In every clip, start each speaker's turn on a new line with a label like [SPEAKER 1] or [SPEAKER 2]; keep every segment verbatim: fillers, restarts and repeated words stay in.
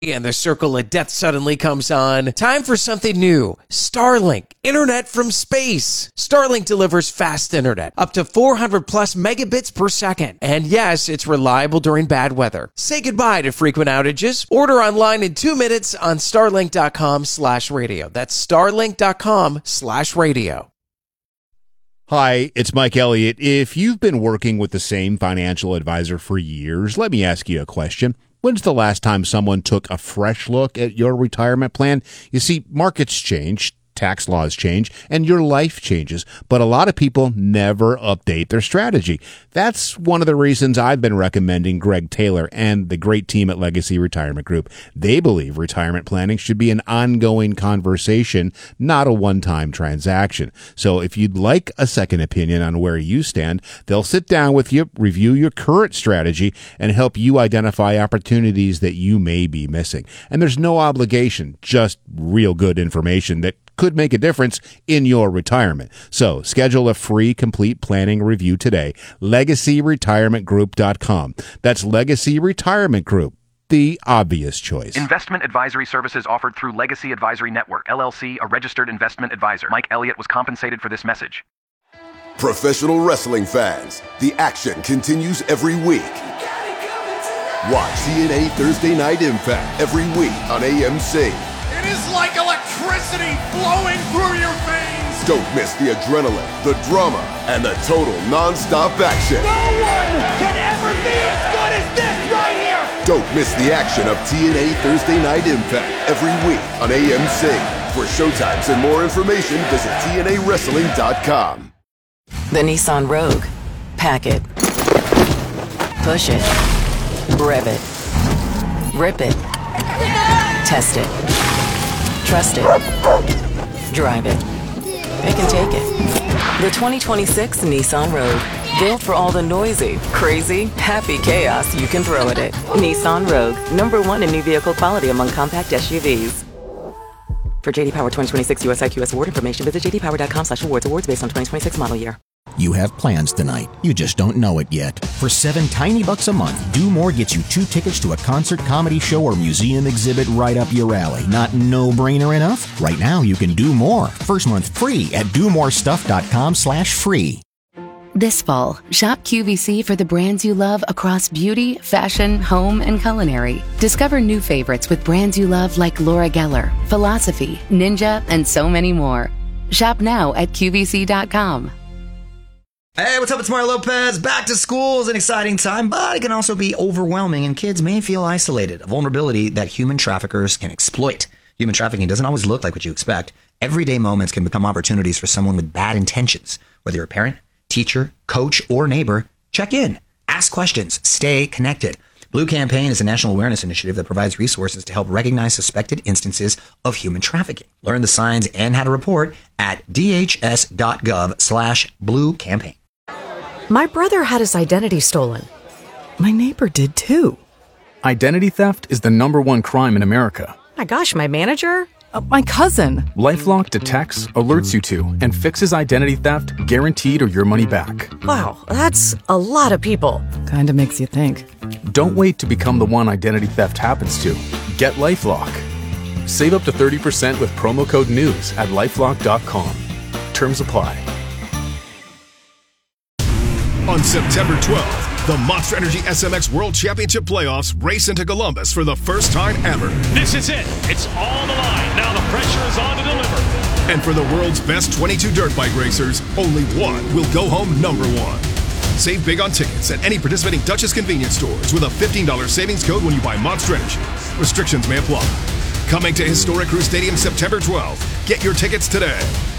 [SPEAKER 1] and the circle of death suddenly comes on. Time for something new. Starlink, internet from space. Starlink delivers fast internet, up to four hundred plus megabits per second. And yes, it's reliable during bad weather. Say goodbye to frequent outages. Order online in two minutes on starlink.com slash radio. That's starlink.com slash radio.
[SPEAKER 2] Hi, it's Mike Elliott. If you've been working with the same financial advisor for years, let me ask you a question. When's the last time someone took a fresh look at your retirement plan? You see, markets change, tax laws change, and your life changes, but a lot of people never update their strategy. That's one of the reasons I've been recommending Greg Taylor and the great team at Legacy Retirement Group. They believe retirement planning should be an ongoing conversation, not a one-time transaction. So if you'd like a second opinion on where you stand, they'll sit down with you, review your current strategy, and help you identify opportunities that you may be missing. And there's no obligation, just real good information that could make a difference in your retirement. So schedule a free complete planning review today. legacy retirement group dot com. That's Legacy Retirement Group, the obvious choice.
[SPEAKER 3] Investment advisory services offered through Legacy Advisory Network, L L C, a registered investment advisor. Mike Elliott was compensated for this message.
[SPEAKER 4] Professional wrestling fans, the action continues every week. Watch T N A Thursday Night Impact every week on A M C.
[SPEAKER 5] It is like electricity flowing through your veins.
[SPEAKER 4] Don't miss the adrenaline, the drama, and the total non-stop action.
[SPEAKER 5] No one can ever be as good as this right here.
[SPEAKER 4] Don't miss the action of T N A Thursday Night Impact every week on A M C. For showtimes and more information, visit T N A wrestling dot com.
[SPEAKER 6] The Nissan Rogue. Pack it. Push it. Rev it. Rip it. Test it. Trust it. Drive it. It can take it. The twenty twenty-six Nissan Rogue. Built for all the noisy, crazy, happy chaos you can throw at it. Nissan Rogue. Number one in new vehicle quality among compact S U Vs. For J D Power twenty twenty-six U S I Q S award information, visit j d power dot com slash awards. Awards based on twenty twenty-six model year.
[SPEAKER 7] You have plans tonight. You just don't know it yet. For seven tiny bucks a month, Do More gets you two tickets to a concert, comedy show, or museum exhibit right up your alley. Not no-brainer enough? Right now, you can do more. First month free at do more stuff dot com slash free.
[SPEAKER 8] This fall, shop Q V C for the brands you love across beauty, fashion, home, and culinary. Discover new favorites with brands you love like Laura Geller, Philosophy, Ninja, and so many more. Shop now at Q V C dot com.
[SPEAKER 9] Hey, what's up? It's Mario Lopez. Back to school is an exciting time, but it can also be overwhelming, and kids may feel isolated, a vulnerability that human traffickers can exploit. Human trafficking doesn't always look like what you expect. Everyday moments can become opportunities for someone with bad intentions. Whether you're a parent, teacher, coach, or neighbor, check in, ask questions, stay connected. Blue Campaign is a national awareness initiative that provides resources to help recognize suspected instances of human trafficking. Learn the signs and how to report at d h s dot gov slash blue campaign.
[SPEAKER 10] My brother had his identity stolen. My neighbor did too.
[SPEAKER 11] Identity theft is the number one crime in America.
[SPEAKER 10] My gosh, my manager? Uh, my cousin.
[SPEAKER 11] LifeLock detects, alerts you to, and fixes identity theft guaranteed or your money back.
[SPEAKER 10] Wow, that's a lot of people. Kinda makes you think.
[SPEAKER 11] Don't wait to become the one identity theft happens to. Get LifeLock. Save up to thirty percent with promo code NEWS at lifelock dot com. Terms apply.
[SPEAKER 12] On September twelfth, the Monster Energy S M X World Championship Playoffs race into Columbus for the first time ever.
[SPEAKER 13] This is it. It's all on the line. Now the pressure is on to deliver.
[SPEAKER 12] And for the world's best twenty-two dirt bike racers, only one will go home number one. Save big on tickets at any participating Duchess convenience stores with a fifteen dollars savings code when you buy Monster Energy. Restrictions may apply. Coming to Historic Crew Stadium September twelfth. Get your tickets today.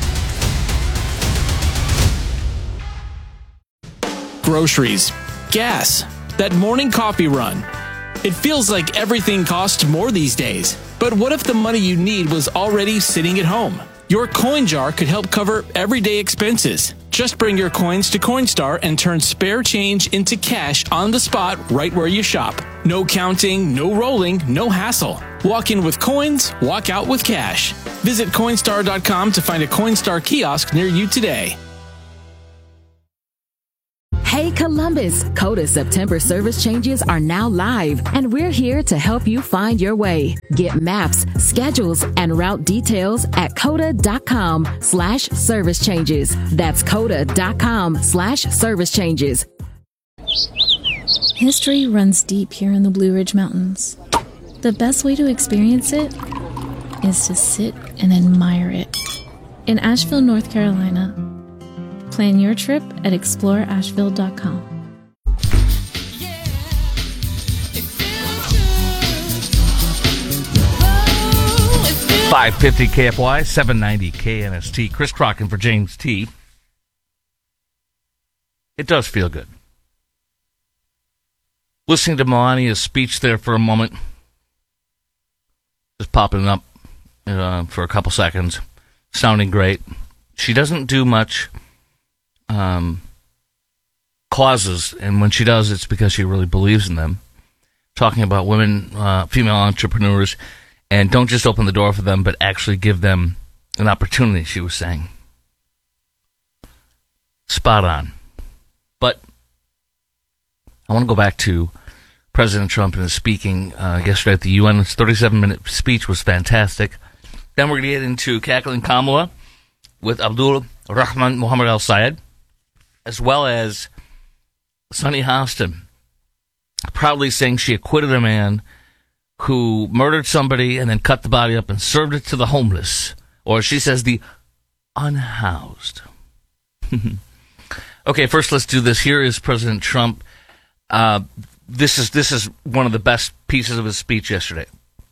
[SPEAKER 14] Groceries, gas, that morning coffee run. It feels like everything costs more these days. But what if the money you need was already sitting at home? Your coin jar could help cover everyday expenses. Just bring your coins to Coinstar and turn spare change into cash on the spot right where you shop. No counting, no rolling, no hassle. Walk in with coins, walk out with cash. Visit Coinstar dot com to find a Coinstar kiosk near you today.
[SPEAKER 15] Hey Columbus, Coda September service changes are now live, and we're here to help you find your way. Get maps, schedules, and route details at coda.com slash service changes. That's coda.com slash service changes.
[SPEAKER 16] History runs deep here in the Blue Ridge Mountains. The best way to experience it is to sit and admire it. In Asheville, North Carolina, plan your trip at explore asheville dot com.
[SPEAKER 17] five fifty K F Y, seven ninety K N S T. Chris Crocken for James T. It does feel good. Listening to Melania's speech there for a moment, just popping up uh, for a couple seconds, sounding great. She doesn't do much um, causes, and when she does, it's because she really believes in them. Talking about women, uh, female entrepreneurs, and don't just open the door for them, but actually give them an opportunity, she was saying. Spot on. But I want to go back to President Trump and his speaking uh, yesterday at the U N. His thirty-seven minute speech was fantastic. Then we're going to get into Cackling Kamala with Abdul Rahman Muhammad Al Sayed, as well as Sunny Hostin proudly saying she acquitted a man who murdered somebody and then cut the body up and served it to the homeless, or she says the unhoused. Okay, first let's do this. Here is President Trump. Uh, this is this is one of the best pieces of his speech yesterday.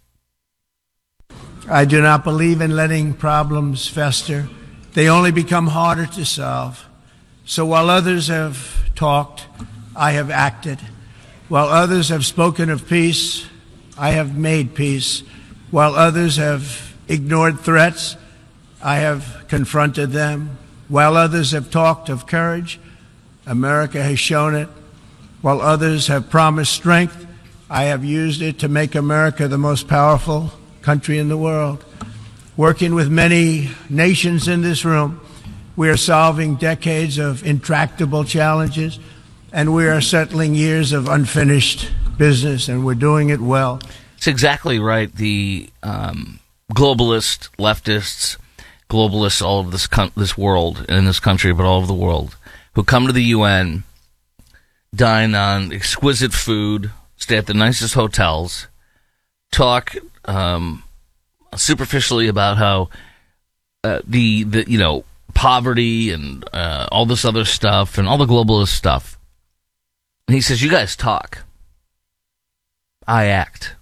[SPEAKER 18] I do not believe in letting problems fester. They only become harder to solve. So while others have talked, I have acted. While others have spoken of peace, I have made peace. While others have ignored threats, I have confronted them. While others have talked of courage, America has shown it. While others have promised strength, I have used it to make America the most powerful country in the world. Working with many nations in this room, we are solving decades of intractable challenges, and we are settling years of unfinished business, and we're doing it well.
[SPEAKER 17] It's exactly right. The um, globalist, leftists, globalists all over this con- this world, in this country, but all over the world, who come to the U N, dine on exquisite food, stay at the nicest hotels, talk um, superficially about how uh, the, the, you know, poverty and uh, all this other stuff and all the globalist stuff. And he says, you guys talk. I act.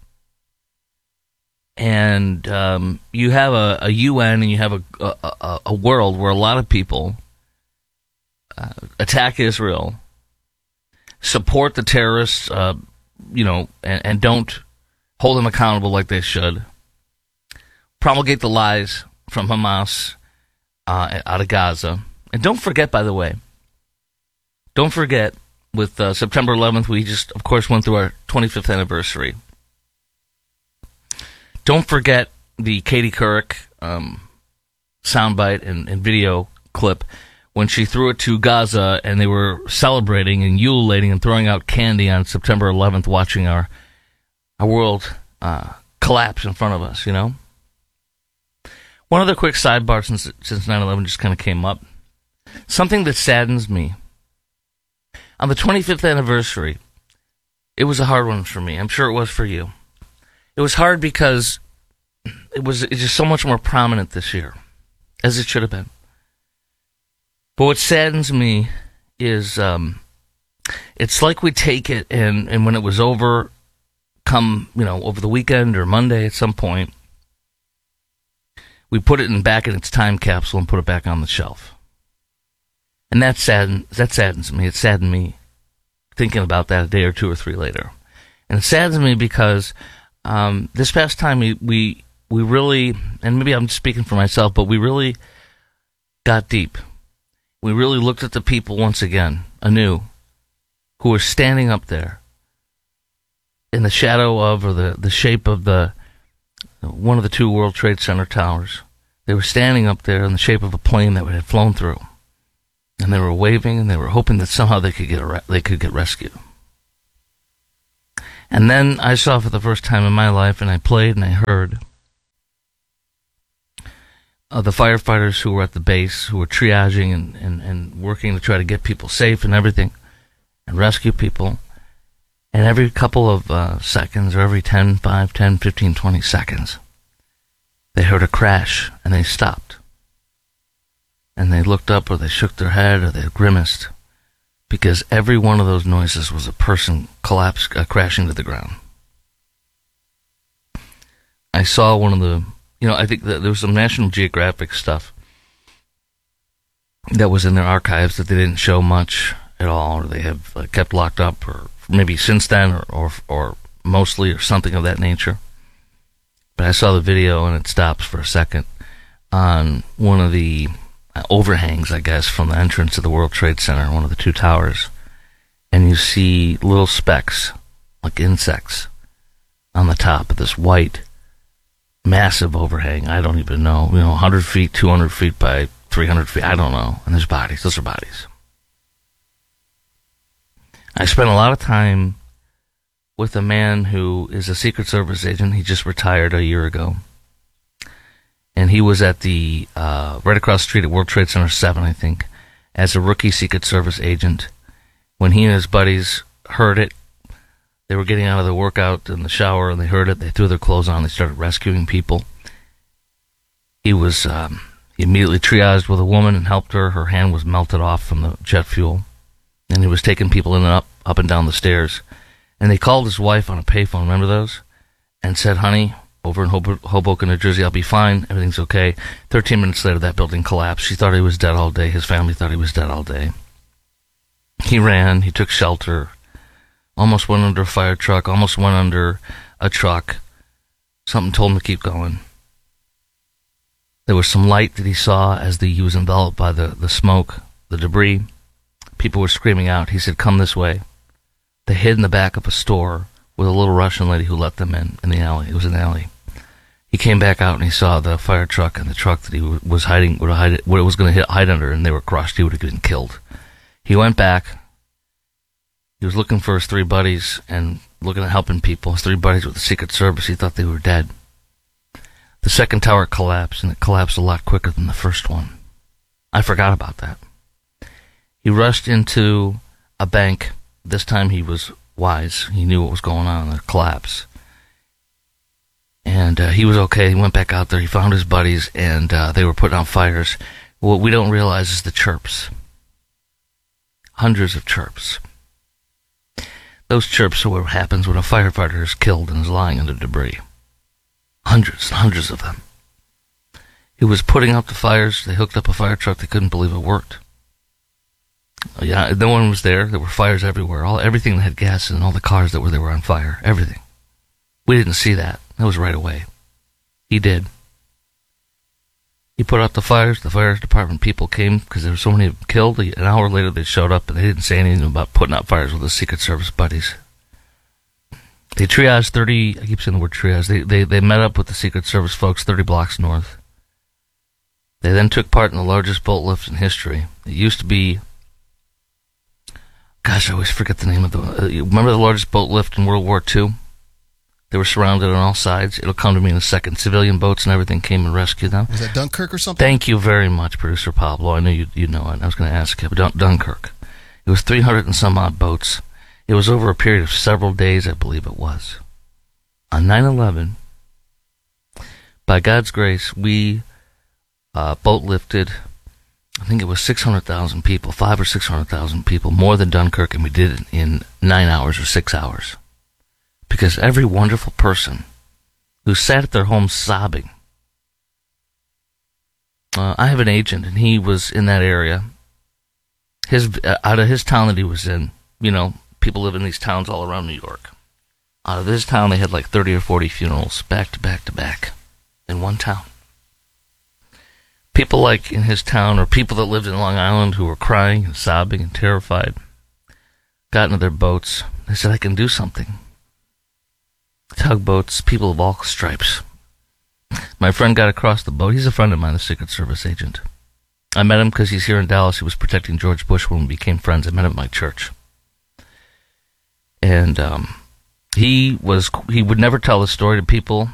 [SPEAKER 17] And um, you have a, a U N and you have a, a, a world where a lot of people uh, attack Israel, support the terrorists, uh, you know, and, and don't hold them accountable like they should, promulgate the lies from Hamas uh, out of Gaza. And don't forget, by the way, don't forget, with uh, September eleventh, we just, of course, went through our twenty-fifth anniversary. Don't forget the Katie Couric um, soundbite and, and video clip when she threw it to Gaza and they were celebrating and ululating and throwing out candy on September eleventh, watching our our world uh, collapse in front of us, you know? One other quick sidebar since, since nine eleven just kind of came up. Something that saddens me. On the twenty-fifth anniversary, it was a hard one for me. I'm sure it was for you. It was hard because it was it's just so much more prominent this year, as it should have been. But what saddens me is um, it's like we take it and, and when it was over, come, you know, over the weekend or Monday at some point, we put it in back in its time capsule and put it back on the shelf. And that saddens, that saddens me. It saddened me thinking about that a day or two or three later. And it saddens me because um, this past time we, we we really, and maybe I'm speaking for myself, but we really got deep. We really looked at the people once again, anew, who were standing up there in the shadow of or the, the shape of the one of the two World Trade Center towers. They were standing up there in the shape of a plane that had flown through. And they were waving, and they were hoping that somehow they could get re- they could get rescued. And then I saw for the first time in my life, and I played and I heard uh, the firefighters who were at the base, who were triaging and, and, and working to try to get people safe and everything, and rescue people. And every couple of uh, seconds, or every ten, five, ten, fifteen, twenty seconds, they heard a crash, and they stopped. And they looked up, or they shook their head, or they grimaced, because every one of those noises was a person collapse, uh, crashing to the ground. I saw one of the, you know, I think that there was some National Geographic stuff that was in their archives that they didn't show much at all, or they have uh, kept locked up, or maybe since then, or, or or mostly, or something of that nature. But I saw the video, and it stops for a second on one of the overhangs, I guess, from the entrance to the World Trade Center, one of the two towers, and you see little specks, like insects, on the top of this white, massive overhang. I don't even know, you know, one hundred feet, two hundred feet by three hundred feet, I don't know, and there's bodies, those are bodies. I spent a lot of time with a man who is a Secret Service agent. He just retired a year ago. And he was at the, uh, right across the street at World Trade Center seven, I think, as a rookie Secret Service agent. When he and his buddies heard it, they were getting out of the workout in the shower, and they heard it. They threw their clothes on. They started rescuing people. He was um, he immediately triaged with a woman and helped her. Her hand was melted off from the jet fuel. And he was taking people in and up, up and down the stairs. And they called his wife on a payphone, remember those? And said, honey, over in Hobo- Hoboken, New Jersey, I'll be fine. Everything's okay. Thirteen minutes later, that building collapsed. She thought he was dead all day. His family thought he was dead all day. He ran. He took shelter. Almost went under a fire truck. Almost went under a truck. Something told him to keep going. There was some light that he saw as the, he was enveloped by the, the smoke, the debris. People were screaming out. He said, come this way. They hid in the back of a store with a little Russian lady who let them in, in the alley. It was an alley. He came back out and he saw the fire truck and the truck that he was hiding, would hide, what it was going to hide under, and they were crushed. He would have been killed. He went back. He was looking for his three buddies and looking at helping people. His three buddies with the Secret Service, he thought they were dead. The second tower collapsed, and it collapsed a lot quicker than the first one. I forgot about that. He rushed into a bank. This time he was wise. He knew what was going on in the collapse. And uh, he was okay. He went back out there. He found his buddies, and uh, they were putting out fires. What we don't realize is the chirps. Hundreds of chirps. Those chirps are what happens when a firefighter is killed and is lying under debris. Hundreds and hundreds of them. He was putting out the fires. They hooked up a fire truck. They couldn't believe it worked. Yeah, no one was there. There were fires everywhere. All everything that had gas and all the cars that were there were on fire. Everything. We didn't see that. That was right away. He did. He put out the fires. The fire department people came because there were so many killed. An hour later, they showed up, and they didn't say anything about putting out fires with the Secret Service buddies. They triaged thirty, I keep saying the word triage. They, they, they met up with the Secret Service folks thirty blocks north. They then took part in the largest boat lift in history. It used to be, gosh, I always forget the name of the, uh, remember the largest boat lift in World War Two? They were surrounded on all sides. It'll come to me in a second. Civilian boats and everything came and rescued them.
[SPEAKER 19] Was that Dunkirk or something?
[SPEAKER 17] Thank you very much, Producer Pablo. I knew you you know it. I was going to ask you, but Dun- Dunkirk. It was three hundred and some odd boats. It was over a period of several days, I believe it was. On nine eleven, by God's grace, we uh, boat lifted, I think it was six hundred thousand people, five or six hundred thousand people, more than Dunkirk, and we did it in nine hours or six hours. Because every wonderful person who sat at their home sobbing. Uh, I have an agent, and he was in that area. His uh, out of his town that he was in, you know, people live in these towns all around New York. Out of his town, they had like thirty or forty funerals back to back to back in one town. People like in his town, or people that lived in Long Island who were crying and sobbing and terrified, got into their boats. They said, I can do something. Tugboats, people of all stripes. My friend got across the boat. He's a friend of mine, the Secret Service agent. I met him because he's here in Dallas. He was protecting George Bush when we became friends. I met him at my church. And um, he was he would never tell the story to people.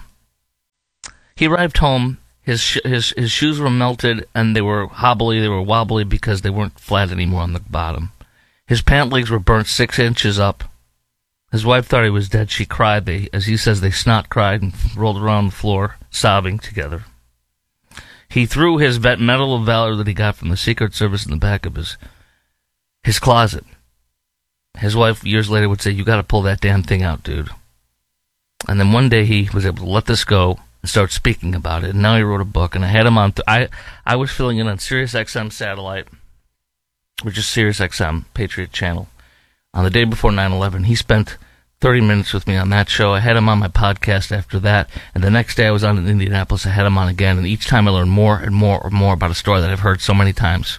[SPEAKER 17] He arrived home. His sh- his his shoes were melted, and they were hobbly. They were wobbly because they weren't flat anymore on the bottom. His pant legs were burnt six inches up. His wife thought he was dead. She cried. They, as he says, they snot cried and rolled around on the floor, sobbing together. He threw his Medal of Valor that he got from the Secret Service in the back of his his closet. His wife, years later, would say, "You got to pull that damn thing out, dude." And then one day he was able to let this go and start speaking about it. And now he wrote a book, and I had him on. Th- I I was filling in on Sirius X M satellite, which is Sirius X M Patriot Channel, on the day before nine eleven. He spent thirty minutes with me on that show. I had him on my podcast after that, and the next day I was on in Indianapolis. I had him on again, and each time I learned more and more and more about a story that I've heard so many times.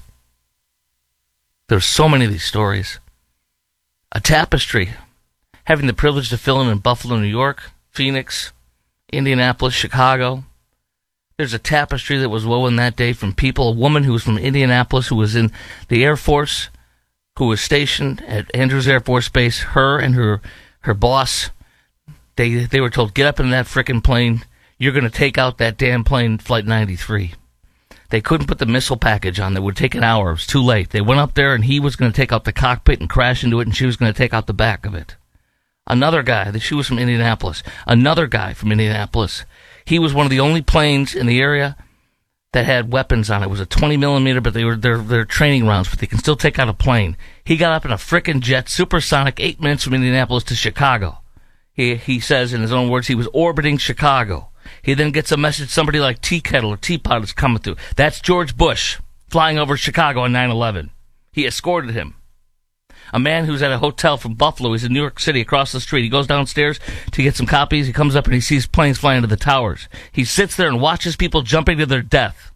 [SPEAKER 17] There's so many of these stories. A tapestry. Having the privilege to fill in in Buffalo, New York, Phoenix, Indianapolis, Chicago. There's a tapestry that was woven that day from people. A woman who was from Indianapolis, who was in the Air Force, who was stationed at Andrews Air Force Base. Her and her her boss, they they were told, get up in that frickin' plane. You're going to take out that damn plane, Flight ninety-three. They couldn't put the missile package on. That would take an hour. It was too late. They went up there, and he was going to take out the cockpit and crash into it, and she was going to take out the back of it. Another guy, she was from Indianapolis. Another guy from Indianapolis. He was one of the only planes in the area that had weapons on it. It was a twenty millimeter, but they were they're, they're training rounds, but they can still take out a plane. He got up in a frickin' jet, supersonic, eight minutes from Indianapolis to Chicago. He he says in his own words, he was orbiting Chicago. He then gets a message, somebody like Tea Kettle or Teapot is coming through. That's George Bush flying over Chicago on nine eleven. He escorted him. A man who's at a hotel from Buffalo, he's in New York City, across the street. He goes downstairs to get some copies. He comes up and he sees planes flying into the towers. He sits there and watches people jumping to their death.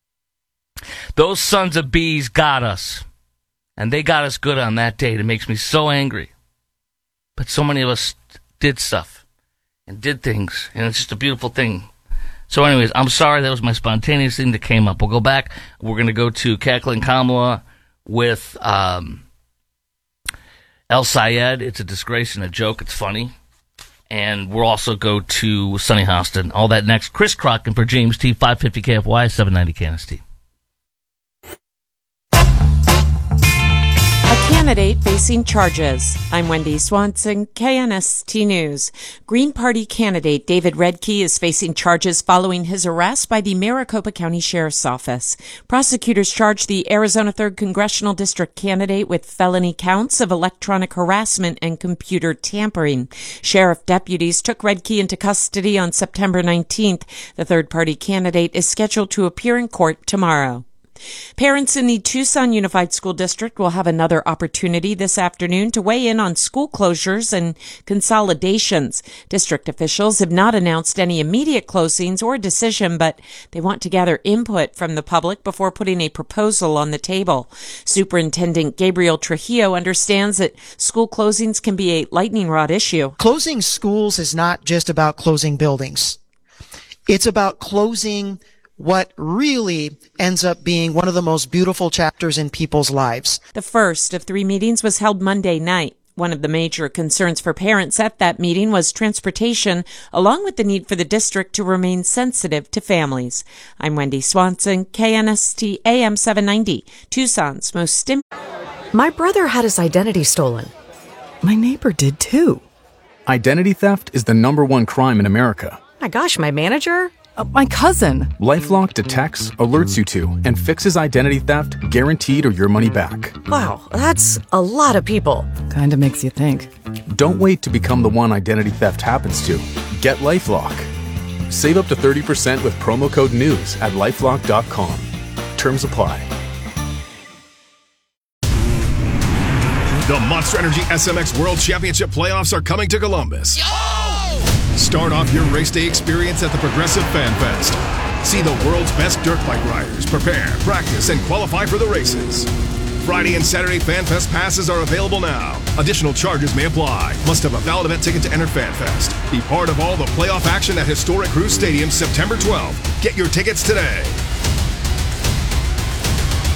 [SPEAKER 17] Those sons of bees got us. And they got us good on that date. It makes me so angry. But so many of us did stuff and did things, and it's just a beautiful thing. So anyways, I'm sorry, that was my spontaneous thing that came up. We'll go back. We're going to go to Cackling Kamala with um, El Sayed. It's a disgrace and a joke. It's funny. And we'll also go to Sonny Hostin. All that next. Chris Crocken for James T, five fifty K F Y, seven ninety K N S T.
[SPEAKER 19] A candidate facing charges. I'm Wendy Swanson, K N S T News. Green Party candidate David Redkey is facing charges following his arrest by the Maricopa County Sheriff's Office. Prosecutors charged the Arizona third Congressional District candidate with felony counts of electronic harassment and computer tampering. Sheriff deputies took Redkey into custody on September nineteenth. The third party candidate is scheduled to appear in court tomorrow. Parents in the Tucson Unified School District will have another opportunity this afternoon to weigh in on school closures and consolidations. District officials have not announced any immediate closings or decision, but they want to gather input from the public before putting a proposal on the table. Superintendent Gabriel Trujillo understands that school closings can be a lightning rod issue.
[SPEAKER 20] Closing schools is not just about closing buildings. It's about closing what really ends up being one of the most beautiful chapters in people's lives.
[SPEAKER 19] The first of three meetings was held Monday night. One of the major concerns for parents at that meeting was transportation, along with the need for the district to remain sensitive to families. I'm Wendy Swanson, K N S T A M seven ninety, Tucson's most stim.
[SPEAKER 10] My brother had his identity stolen. My neighbor did too.
[SPEAKER 11] Identity theft is the number one crime in America.
[SPEAKER 10] My gosh, my manager?
[SPEAKER 15] Uh, my cousin.
[SPEAKER 11] LifeLock detects, alerts you to, and fixes identity theft guaranteed or your money back.
[SPEAKER 10] Wow, that's a lot of people.
[SPEAKER 15] Kinda makes you think.
[SPEAKER 11] Don't wait to become the one identity theft happens to. Get LifeLock. Save up to thirty percent with promo code NEWS at lifelock dot com. Terms apply.
[SPEAKER 12] The Monster Energy S M X World Championship playoffs are coming to Columbus. Start off your race day experience at the Progressive Fan Fest. See the world's best dirt bike riders prepare, practice, and qualify for the races. Friday and Saturday Fan Fest passes are available now. Additional charges may apply. Must have a valid event ticket to enter Fan Fest. Be part of all the playoff action at historic Cruz Stadium September twelfth. Get your tickets today.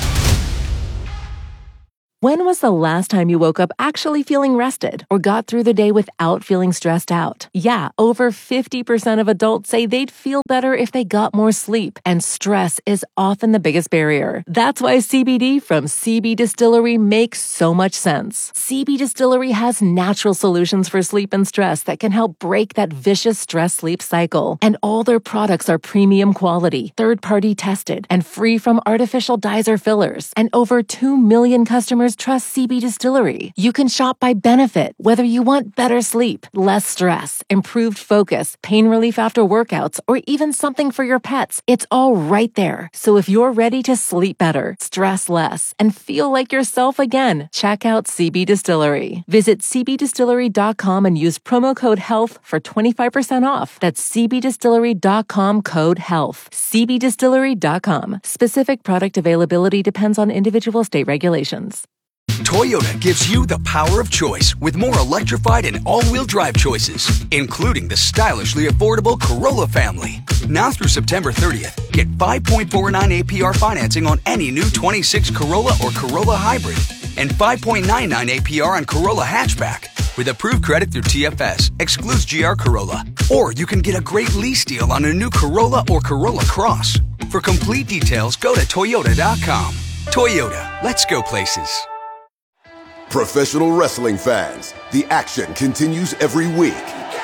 [SPEAKER 21] When was the last time you woke up actually feeling rested or got through the day without feeling stressed out? Yeah, over fifty percent of adults say they'd feel better if they got more sleep, and stress is often the biggest barrier. That's why C B D from C B Distillery makes so much sense. C B Distillery has natural solutions for sleep and stress that can help break that vicious stress-sleep cycle. And all their products are premium quality, third-party tested, and free from artificial dyes or fillers. And over two million customers trust C B Distillery. You can shop by benefit, whether you want better sleep, less stress, improved focus, pain relief after workouts, or even something for your pets. It's all right there. So if you're ready to sleep better, stress less, and feel like yourself again, check out C B Distillery. Visit c b distillery dot com and use promo code HEALTH for twenty-five percent off. That's c b distillery dot com code HEALTH. c b distillery dot com. Specific product availability depends on individual state regulations.
[SPEAKER 22] Toyota gives you the power of choice with more electrified and all-wheel drive choices, including the stylishly affordable Corolla family. Now through September thirtieth, get five point four nine A P R financing on any new twenty-six Corolla or Corolla Hybrid and five point nine nine A P R on Corolla Hatchback. With approved credit through T F S, excludes G R Corolla. Or you can get a great lease deal on a new Corolla or Corolla Cross. For complete details, go to toyota dot com. Toyota, let's go places.
[SPEAKER 4] Professional wrestling fans, the action continues every week.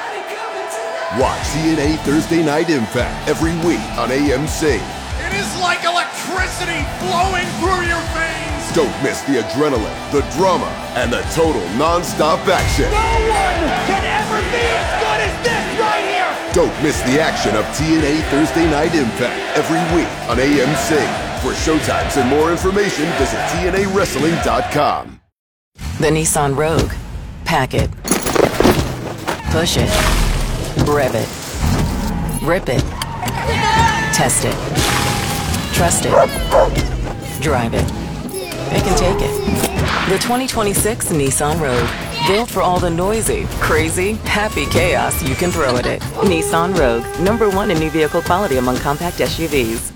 [SPEAKER 4] Watch T N A Thursday Night Impact every week on A M C.
[SPEAKER 5] It is like electricity flowing through your veins.
[SPEAKER 4] Don't miss the adrenaline, the drama, and the total non-stop action.
[SPEAKER 5] No one can ever be as good as this right here.
[SPEAKER 4] Don't miss the action of T N A Thursday Night Impact every week on A M C. For showtimes and more information, visit T N A wrestling dot com.
[SPEAKER 6] The Nissan Rogue. Pack it. Push it. Rev it. Rip it. Test it. Trust it. Drive it. It can take it. The twenty twenty-six Nissan Rogue. Built for all the noisy, crazy, happy chaos you can throw at it. Nissan Rogue. Number one in new vehicle quality among compact S U Vs.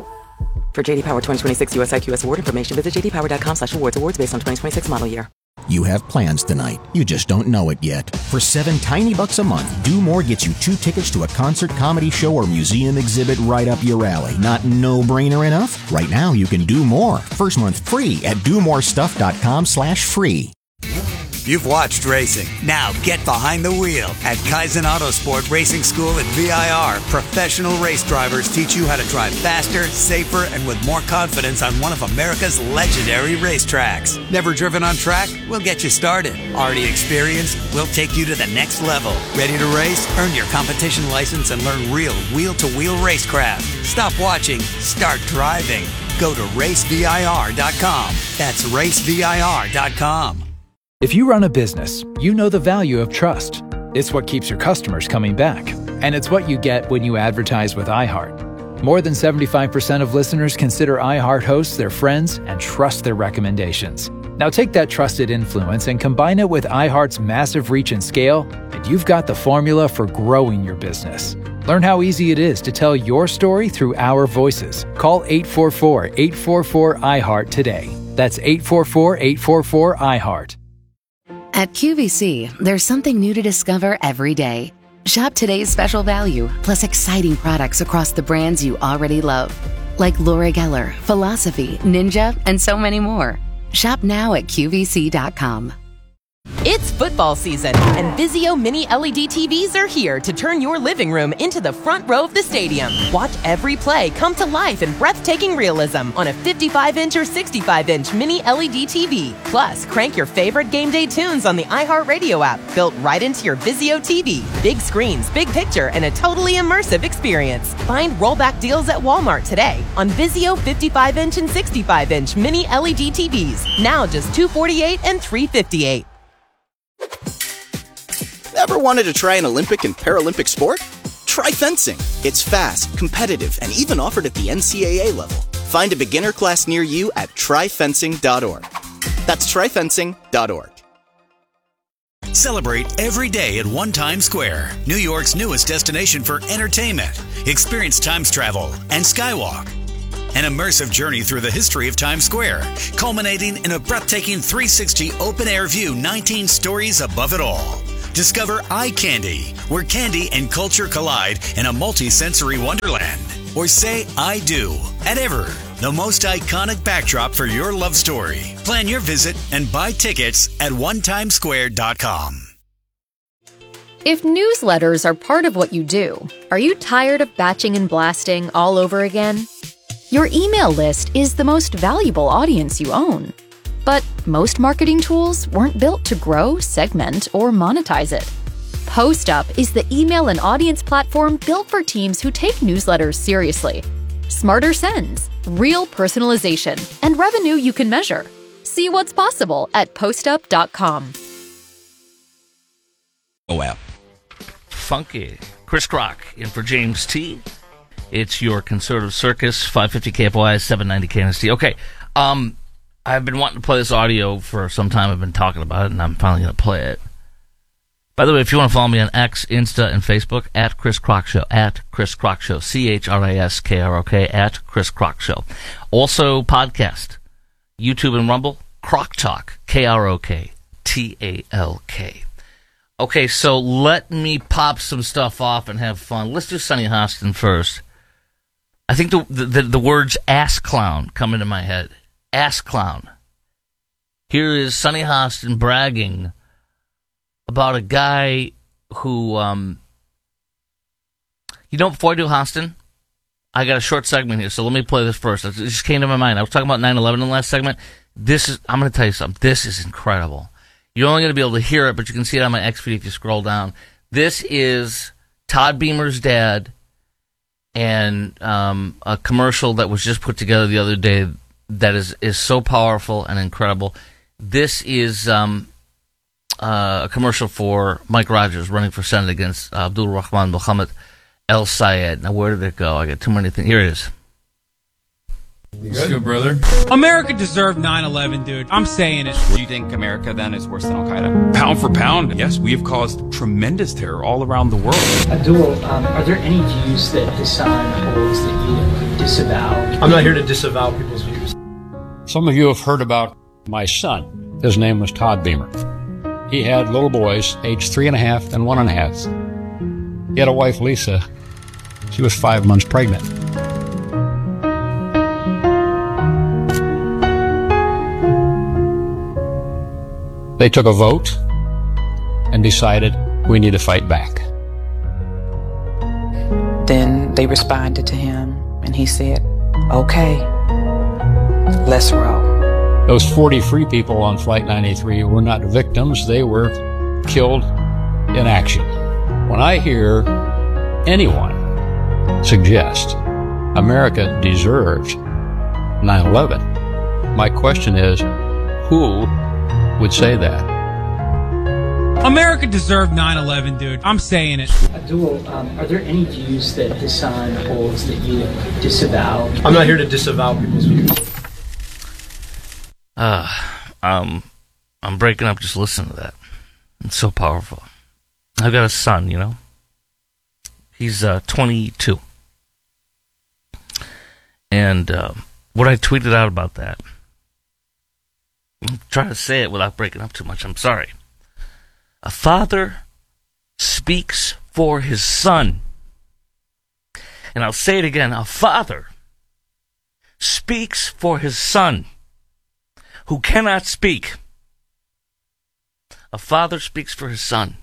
[SPEAKER 6] For J D Power twenty twenty-six U S I Q S award information, visit j d power dot com slash awards. Awards based on twenty twenty-six model year.
[SPEAKER 7] You have plans tonight. You just don't know it yet. For seven tiny bucks a month, Do More gets you two tickets to a concert, comedy show, or museum exhibit right up your alley. Not no-brainer enough? Right now, you can do more. First month free at do more stuff dot com slash free.
[SPEAKER 23] You've watched racing. Now get behind the wheel. At Kaizen Autosport Racing School at V I R, professional race drivers teach you how to drive faster, safer, and with more confidence on one of America's legendary racetracks. Never driven on track? We'll get you started. Already experienced? We'll take you to the next level. Ready to race? Earn your competition license and learn real wheel-to-wheel racecraft. Stop watching. Start driving. Go to race V I R dot com. That's race V I R dot com.
[SPEAKER 24] If you run a business, you know the value of trust. It's what keeps your customers coming back. And it's what you get when you advertise with iHeart. More than seventy-five percent of listeners consider iHeart hosts their friends and trust their recommendations. Now take that trusted influence and combine it with iHeart's massive reach and scale, and you've got the formula for growing your business. Learn how easy it is to tell your story through our voices. Call eight four four, eight four four, I heart today. That's eight four four, eight four four, I heart.
[SPEAKER 8] At Q V C, there's something new to discover every day. Shop today's special value, plus exciting products across the brands you already love, like Laura Geller, Philosophy, Ninja, and so many more. Shop now at Q V C dot com.
[SPEAKER 25] It's football season, and Vizio Mini L E D T Vs are here to turn your living room into the front row of the stadium. Watch every play come to life in breathtaking realism on a fifty-five inch or sixty-five inch Mini L E D T V. Plus, crank your favorite game day tunes on the iHeartRadio app, built right into your Vizio T V. Big screens, big picture, and a totally immersive experience. Find rollback deals at Walmart today on Vizio fifty-five inch and sixty-five inch Mini L E D T Vs. Now just two hundred forty-eight dollars and three hundred fifty-eight dollars.
[SPEAKER 26] Ever wanted to try an Olympic and Paralympic sport? Try fencing. It's fast, competitive, and even offered at the N C A A level. Find a beginner class near you at try fencing dot org. That's try fencing dot org.
[SPEAKER 27] Celebrate every day at One Times Square, New York's newest destination for entertainment. Experience Times travel and Skywalk. An immersive journey through the history of Times Square, culminating in a breathtaking three sixty open-air view nineteen stories above it all. Discover Eye Candy, where candy and culture collide in a multi-sensory wonderland. Or say I do at Ever, the most iconic backdrop for your love story. Plan your visit and buy tickets at one times square dot com.
[SPEAKER 1] If newsletters are part of what you do, are you tired of batching and blasting all over again? Your email list is the most valuable audience you own. But most marketing tools weren't built to grow, segment, or monetize it. PostUp is the email and audience platform built for teams who take newsletters seriously. Smarter sends, real personalization, and revenue you can measure. See what's possible at postup dot com.
[SPEAKER 17] Oh, wow. Funky. Chris Crock in for James T. It's your conservative circus, five fifty K F Y, seven ninety K N S T. Okay, um, I've been wanting to play this audio for some time. I've been talking about it, and I'm finally going to play it. By the way, if you want to follow me on X, Insta, and Facebook, at Chris Crock Show, at Chris Crock Show, C H R I S K R O K, at Chris Crock Show. Also, podcast, YouTube and Rumble, Crock Talk, K R O K, T A L K. Okay, so let me pop some stuff off and have fun. Let's do Sunny Hostin first. I think the, the the words ass clown come into my head. Ass clown. Here is Sunny Hostin bragging about a guy who, um, you know, before I do Hostin, I got a short segment here, so let me play this first. It just came to my mind. I was talking about nine eleven in the last segment. This is, I'm going to tell you something. This is incredible. You're only going to be able to hear it, but you can see it on my X feed if you scroll down. This is Todd Beamer's dad and um, a commercial that was just put together the other day that is, is so powerful and incredible. This is um, uh, a commercial for Mike Rogers running for Senate against uh, Abdul Rahman Mohammed El Sayed. Now, where did it go? I got too many things. Here it is.
[SPEAKER 2] Let's go, brother. America deserved nine eleven, dude. I'm saying it.
[SPEAKER 3] Do you think America then is worse than Al Qaeda? Pound for pound, yes, we have caused tremendous terror all around the world.
[SPEAKER 9] Abdul, um, are there any views that Hassan holds that you disavow?
[SPEAKER 13] I'm not here to disavow people's views.
[SPEAKER 14] Some of you have heard about my son. His name was Todd Beamer. He had little boys, aged three and a half and one and a half. He had a wife, Lisa. She was five months pregnant. They took a vote and decided we need to fight back.
[SPEAKER 16] Then they responded to him and he said, okay, let's roll.
[SPEAKER 14] Those forty free people on Flight ninety-three were not victims, they were killed in action. When I hear anyone suggest America deserves nine eleven, my question is, who would say that?
[SPEAKER 2] America deserved nine eleven, dude. I'm saying it.
[SPEAKER 9] Abdul, um, are there any views that Hassan holds that you disavow?
[SPEAKER 13] I'm not here to disavow people's views.
[SPEAKER 17] Uh, um, I'm breaking up just listening to that. It's so powerful. I've got a son, you know. He's uh, twenty-two. And uh, what I tweeted out about that, I'm trying to say it without breaking up too much. I'm sorry. A father speaks for his son. And I'll say it again. A father speaks for his son who cannot speak. A father speaks for his son.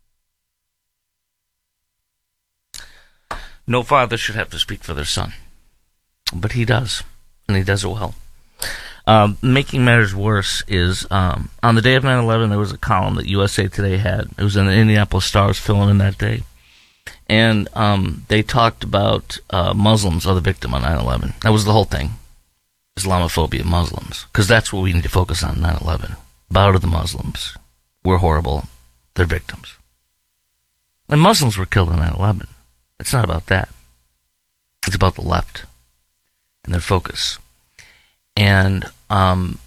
[SPEAKER 17] No father should have to speak for their son. But he does. And he does it well. Um, making matters worse is um, on the day of nine eleven, there was a column that U S A Today had. It was in the Indianapolis Star's filling in that day. And um, they talked about uh, Muslims are the victim on nine eleven. That was the whole thing. Islamophobia, Muslims. Because that's what we need to focus on nine eleven. Bow to the Muslims. We're horrible. They're victims. And Muslims were killed on nine eleven. It's not about that. It's about the left and their focus. And um,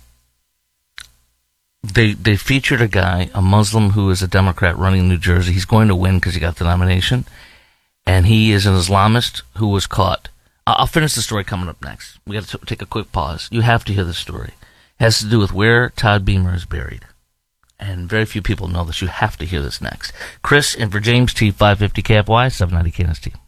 [SPEAKER 17] they they featured a guy, a Muslim who is a Democrat running in New Jersey. He's going to win because he got the nomination. And he is an Islamist who was caught I'll finish the story coming up next. We got to take a quick pause. You have to hear this story. It has to do with where Todd Beamer is buried. And very few people know this. You have to hear this next. Chris in for James T, five fifty K F Y, seven ninety K N S T.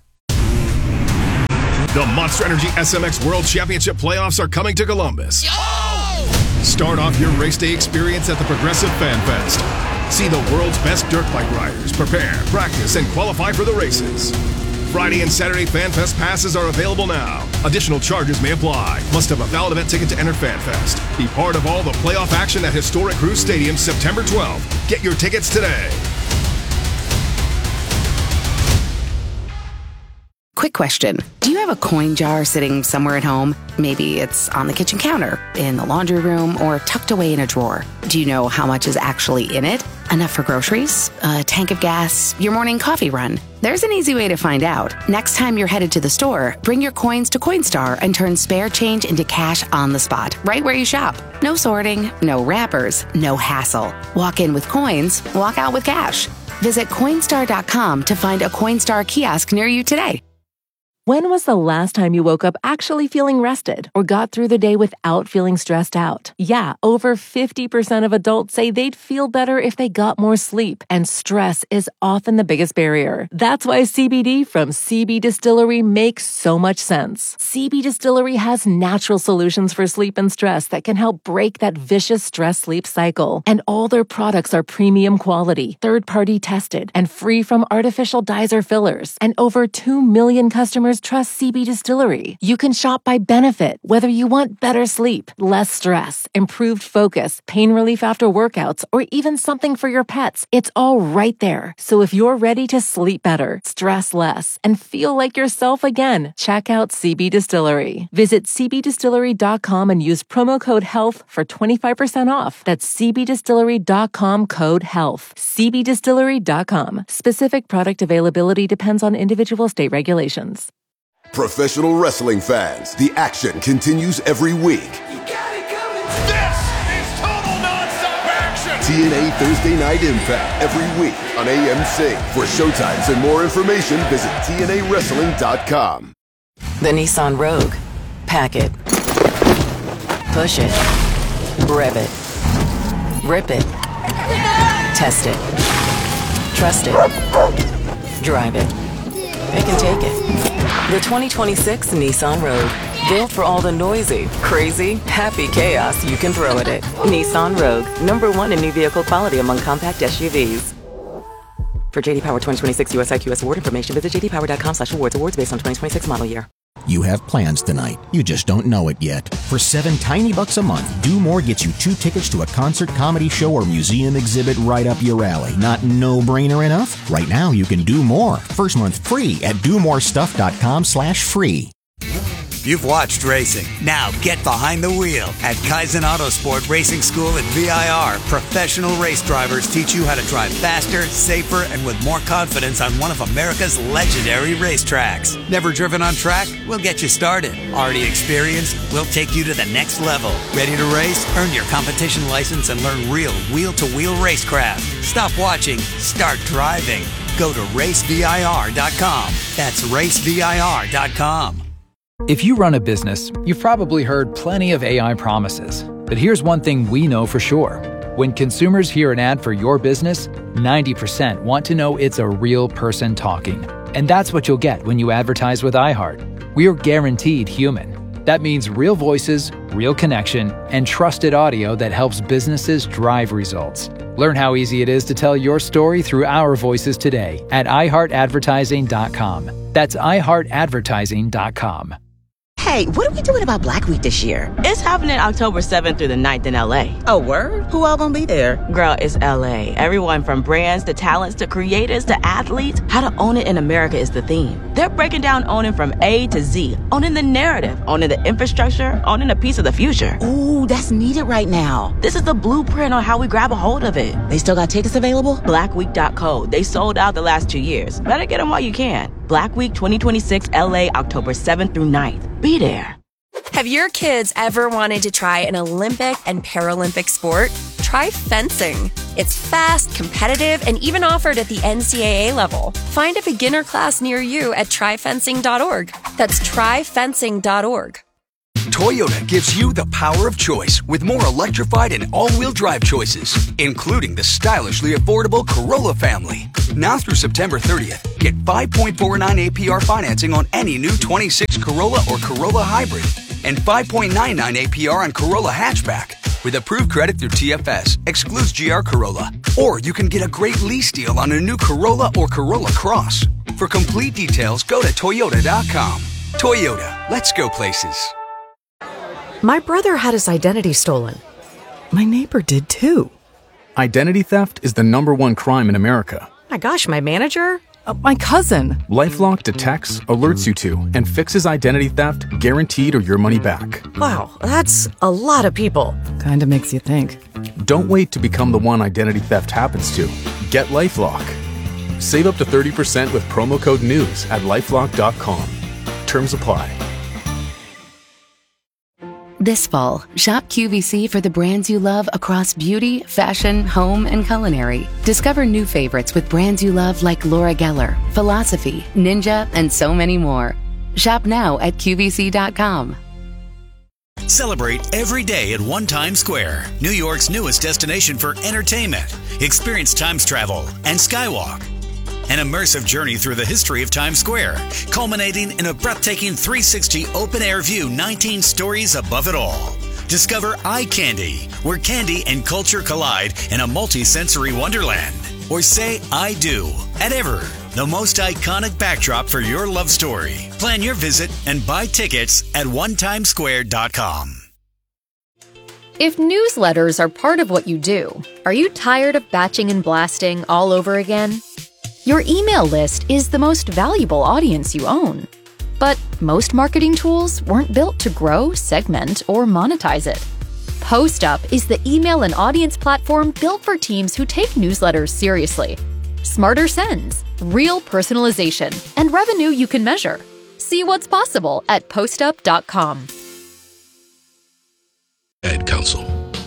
[SPEAKER 5] The Monster Energy S M X World Championship playoffs are coming to Columbus. Yo! Start off your race day experience at the Progressive Fan Fest. See the world's best dirt bike riders prepare, practice, and qualify for the races. Friday and Saturday Fan Fest passes are available now. Additional charges may apply. Must have a valid event ticket to enter Fan Fest. Be part of all the playoff action at Historic Cruise Stadium September twelfth. Get your tickets today.
[SPEAKER 8] Quick question. Do you have a coin jar sitting somewhere at home? Maybe it's on the kitchen counter, in the laundry room, or tucked away in a drawer. Do you know how much is actually in it? Enough for groceries? A tank of gas? Your morning coffee run? There's an easy way to find out. Next time you're headed to the store, bring your coins to Coinstar and turn spare change into cash on the spot, right where you shop. No sorting, no wrappers, no hassle. Walk in with coins, walk out with cash. Visit Coinstar dot com to find a Coinstar kiosk near you today.
[SPEAKER 21] When was the last time you woke up actually feeling rested or got through the day without feeling stressed out? Yeah, over fifty percent of adults say they'd feel better if they got more sleep, and stress is often the biggest barrier. That's why C B D from C B Distillery makes so much sense. C B Distillery has natural solutions for sleep and stress that can help break that vicious stress-sleep cycle. And all their products are premium quality, third-party tested, and free from artificial dyes or fillers. And over two million customers trust C B Distillery. You can shop by benefit, whether you want better sleep, less stress, improved focus, pain relief after workouts, or even something for your pets. It's all right there. So if you're ready to sleep better, stress less, and feel like yourself again, check out C B Distillery. Visit C B distillery dot com and use promo code HEALTH for twenty-five percent off. That's C B distillery dot com code HEALTH. C B distillery dot com. Specific product availability depends on individual state regulations.
[SPEAKER 4] Professional wrestling fans, the action continues every week.
[SPEAKER 5] This is total nonstop action!
[SPEAKER 4] T N A Thursday Night Impact every week on A M C. For showtimes and more information, visit T N A wrestling dot com.
[SPEAKER 6] The Nissan Rogue. Pack it. Push it. Rev it. Rip it. Test it. Trust it. Drive it. It can take it. The twenty twenty-six Nissan Rogue. Built for all the noisy, crazy, happy chaos you can throw at it. Nissan Rogue. Number one in new vehicle quality among compact S U Vs. For J D Power twenty twenty-six U S I Q S award information, visit j d power dot com slash awards. Awards based on twenty twenty-six model year.
[SPEAKER 7] You have plans tonight. You just don't know it yet. For seven tiny bucks a month, Do More gets you two tickets to a concert, comedy show, or museum exhibit right up your alley. Not no-brainer enough? Right now, you can do more. First month free at do more stuff dot com slash free.
[SPEAKER 23] You've watched racing. Now get behind the wheel. At Kaizen Autosport Racing School at V I R, professional race drivers teach you how to drive faster, safer, and with more confidence on one of America's legendary racetracks. Never driven on track? We'll get you started. Already experienced? We'll take you to the next level. Ready to race? Earn your competition license and learn real wheel-to-wheel racecraft. Stop watching. Start driving. Go to race V I R dot com. That's race V I R dot com.
[SPEAKER 24] If you run a business, you've probably heard plenty of A I promises. But here's one thing we know for sure. When consumers hear an ad for your business, ninety percent want to know it's a real person talking. And that's what you'll get when you advertise with iHeart. We're guaranteed human. That means real voices, real connection, and trusted audio that helps businesses drive results. Learn how easy it is to tell your story through our voices today at i heart advertising dot com. That's i heart advertising dot com.
[SPEAKER 10] Hey, what are we doing about Black Week this year?
[SPEAKER 11] It's happening October seventh through the ninth in L A.
[SPEAKER 10] Oh, word? Who all gonna be there?
[SPEAKER 11] Girl, it's L A. Everyone from brands to talents to creators to athletes. How to own it in America is the theme. They're breaking down owning from A to Z. Owning the narrative, owning the infrastructure, owning a piece of the future.
[SPEAKER 10] Ooh, that's needed right now.
[SPEAKER 11] This is the blueprint on how we grab a hold of it.
[SPEAKER 10] They still got tickets available?
[SPEAKER 11] black week dot co. They sold out the last two years. Better get them while you can. Black Week twenty twenty-six L A, October seventh through ninth. Be there.
[SPEAKER 12] Have your kids ever wanted to try an Olympic and Paralympic sport? try fencing. It's fast, competitive, and even offered at the N C double A level. Find a beginner class near you at try fencing dot org. That's try fencing dot org.
[SPEAKER 15] Toyota gives you the power of choice with more electrified and all-wheel drive choices, including the stylishly affordable Corolla family. Now through September thirtieth, get five point four nine A P R financing on any new twenty-six Corolla or Corolla Hybrid and five point nine nine A P R on Corolla Hatchback. With approved credit through T F S, excludes G R Corolla. Or you can get a great lease deal on a new Corolla or Corolla Cross. For complete details, go to Toyota dot com. Toyota, let's go places.
[SPEAKER 18] My brother had his identity stolen. My neighbor did too.
[SPEAKER 19] Identity theft is the number one crime in America.
[SPEAKER 18] My gosh, my manager? Uh, my cousin.
[SPEAKER 19] LifeLock detects, alerts you to, and fixes identity theft guaranteed or your money back.
[SPEAKER 18] Wow, that's a lot of people. Kinda makes you think.
[SPEAKER 19] Don't wait to become the one identity theft happens to. Get LifeLock. Save up to thirty percent with promo code NEWS at lifelock dot com. Terms apply.
[SPEAKER 8] This fall, shop Q V C for the brands you love across beauty, fashion, home, and culinary. Discover new favorites with brands you love like Laura Geller, Philosophy, Ninja, and so many more. Shop now at Q V C dot com.
[SPEAKER 27] Celebrate every day at One Times Square, New York's newest destination for entertainment. Experience Times Travel and Skywalk. An immersive journey through the history of Times Square, culminating in a breathtaking three sixty open-air view nineteen stories above it all. Discover Eye Candy, where candy and culture collide in a multi-sensory wonderland. Or say I do at Ever, the most iconic backdrop for your love story. Plan your visit and buy tickets at one times square dot com.
[SPEAKER 1] If newsletters are part of what you do, are you tired of batching and blasting all over again? Your email list is the most valuable audience you own. But most marketing tools weren't built to grow, segment, or monetize it. PostUp is the email and audience platform built for teams who take newsletters seriously. Smarter sends, real personalization, and revenue you can measure. See what's possible at postup dot com.
[SPEAKER 5] Ad Council.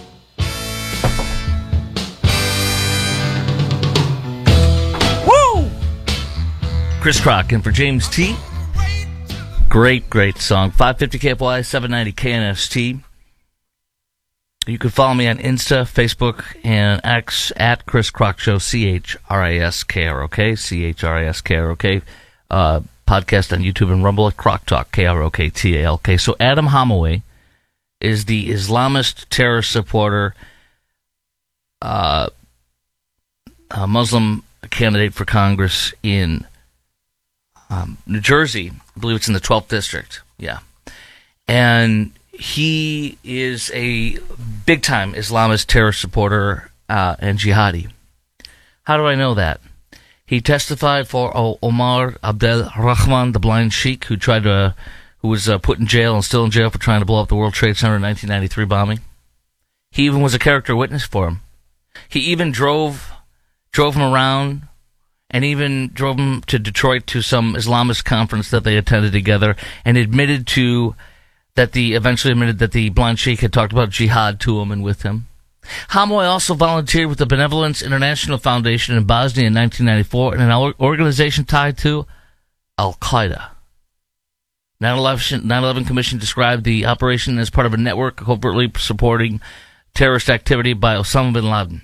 [SPEAKER 17] Chris Crock in for James T. Great, great song. five fifty K F Y, seven ninety K N S T. You can follow me on Insta, Facebook, and X at Chris Crock Show, C H R I S K R O K, C H R I S K R O K. Uh, podcast on YouTube and Rumble at Crock Talk, K R O K T A L K. So Adam Hamaway is the Islamist terrorist supporter, uh, a Muslim candidate for Congress in Um, New Jersey. I believe it's in the twelfth district. Yeah. And he is a big-time Islamist terrorist supporter uh, and jihadi. How do I know that? He testified for o- Omar Abdel Rahman, the blind sheikh who tried to, who was uh, put in jail and still in jail for trying to blow up the World Trade Center in nineteen ninety-three bombing. He even was a character witness for him. He even drove drove him around and even drove him to Detroit to some Islamist conference that they attended together, and admitted to that the eventually admitted that the blind sheikh had talked about jihad to him and with him. Hamaway also volunteered with the Benevolence International Foundation in Bosnia in nineteen ninety-four, and an organization tied to Al-Qaeda. nine eleven Commission described the operation as part of a network covertly supporting terrorist activity by Osama bin Laden.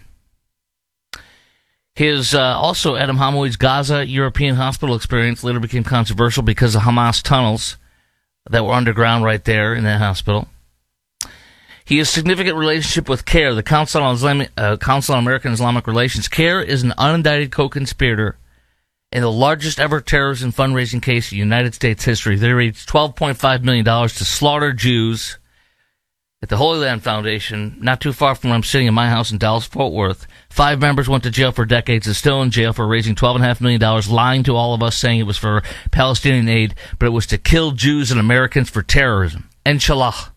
[SPEAKER 17] His, uh, also, Adam Hamaway's Gaza European hospital experience later became controversial because of Hamas tunnels that were underground right there in that hospital. He has significant relationship with CARE, the Council on, Islamic, uh, Council on American Islamic Relations. CARE is an unindicted co-conspirator in the largest ever terrorism fundraising case in United States history. They raised twelve point five million dollars to slaughter Jews at the Holy Land Foundation, not too far from where I'm sitting in my house in Dallas-Fort Worth. Five members went to jail for decades, is still in jail for raising twelve point five million dollars, lying to all of us, saying it was for Palestinian aid, but it was to kill Jews and Americans for terrorism. Inshallah.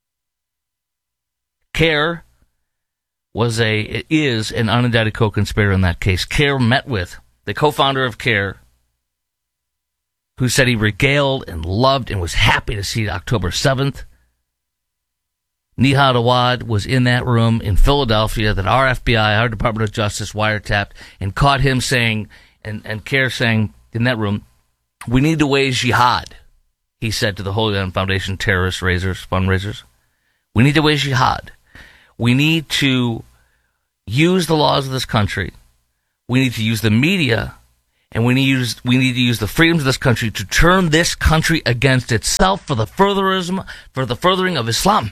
[SPEAKER 17] CARE was a, is an unindicted co-conspirator in that case. CARE met with the co-founder of CARE, who said he regaled and loved and was happy to see October seventh. Nihad Awad was in that room in Philadelphia that our F B I, our Department of Justice, wiretapped and caught him saying, and, and Kerr saying in that room, we need to wage jihad, he said to the Holy Land Foundation terrorist raisers, fundraisers. We need to wage jihad. We need to use the laws of this country. We need to use the media, and we need to use, we need to use the freedoms of this country to turn this country against itself for the furtherism, for the furthering of Islam.